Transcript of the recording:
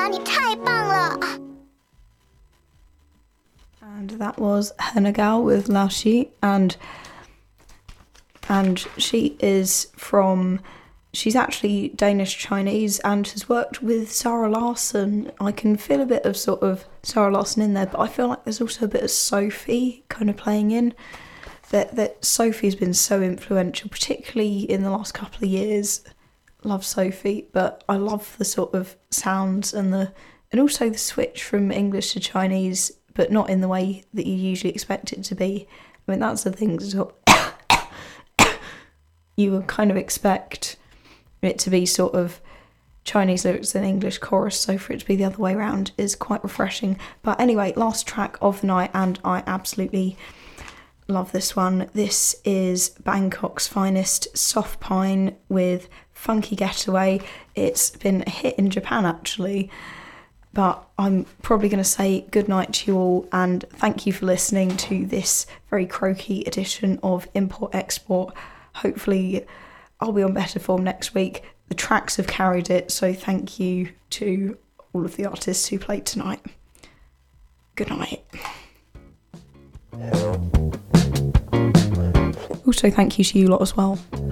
阳，你太棒了。 And that was Henagal with Lao Shi, and she's actually Danish Chinese and has worked with Zara Larsson. I can feel a bit of sort of Zara Larsson in there, but I feel like there's also a bit of Sophie kind of playing in. That Sophie's been so influential, particularly in the last couple of years. Love Sophie, but I love the sort of sounds and also the switch from English to Chinese, but not in the way that you usually expect it to be. I mean, that's the thing. You would kind of expect it to be sort of Chinese lyrics and English chorus, so for it to be the other way around is quite refreshing. But anyway, last track of the night, and I absolutely love this one. This is Bangkok's finest, Soft Pine with Funky Getaway. It's been a hit in Japan actually, but I'm probably going to say good night to you all, and thank you for listening to this very croaky edition of Import Export. Hopefully I'll be on better form next week. The tracks have carried it, so thank you to all of the artists who played tonight. Good night. Also thank you to you lot as well.